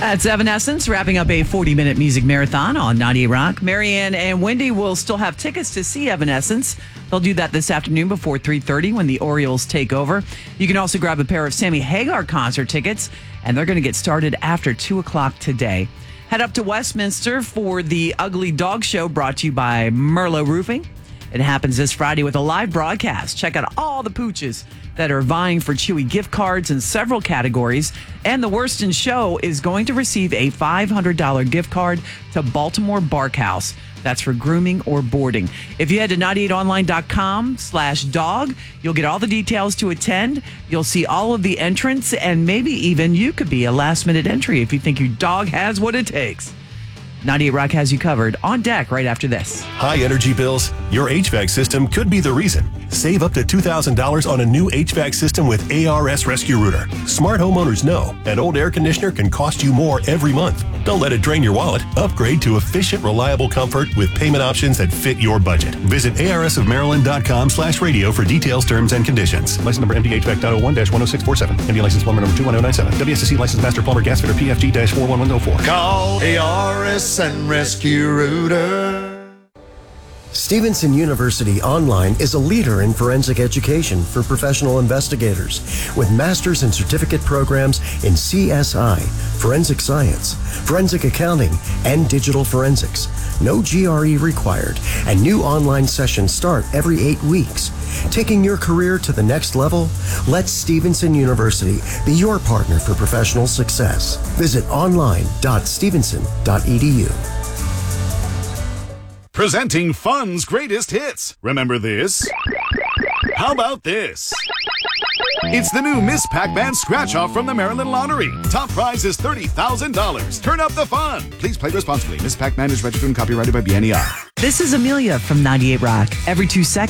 That's Evanescence wrapping up a 40-minute music marathon on 98 Rock. Marianne and Wendy will still have tickets to see Evanescence. They'll do that this afternoon before 3:30 when the Orioles take over. You can also grab a pair of Sammy Hagar concert tickets, and they're going to get started after 2 o'clock today. Head up to Westminster for the Ugly Dog Show, brought to you by Merlot Roofing. It happens this Friday with a live broadcast. Check out all the pooches that are vying for Chewy gift cards in several categories. And the Worston Show is going to receive a $500 gift card to Baltimore Barkhouse. That's for grooming or boarding. If you head to 98online.com/dog, you'll get all the details to attend. You'll see all of the entrants, and maybe even you could be a last-minute entry if you think your dog has what it takes. 98 Rock has you covered. On deck right after this. High energy bills? Your HVAC system could be the reason. Save up to $2,000 on a new HVAC system with ARS Rescue Rooter. Smart homeowners know an old air conditioner can cost you more every month. Don't let it drain your wallet. Upgrade to efficient, reliable comfort with payment options that fit your budget. Visit arsofmaryland.com/radio for details, terms, and conditions. License number MDHVAC.01-10647. MD license plumber number 21097. WSSC license master plumber gas fitter PFG-41104. Call ARS and Rescue Rooter. Stevenson University Online is a leader in forensic education for professional investigators with master's and certificate programs in CSI, forensic science, forensic accounting, and digital forensics. No GRE required, and new online sessions start every 8 weeks. Taking your career to the next level? Let Stevenson University be your partner for professional success. Visit online.stevenson.edu. Presenting Fun's greatest hits. Remember this? How about this? It's the new Miss Pac-Man scratch-off from the Maryland Lottery. Top prize is $30,000. Turn up the fun. Please play responsibly. Miss Pac-Man is registered and copyrighted by BNEI. This is Amelia from 98 Rock. Every 2 seconds.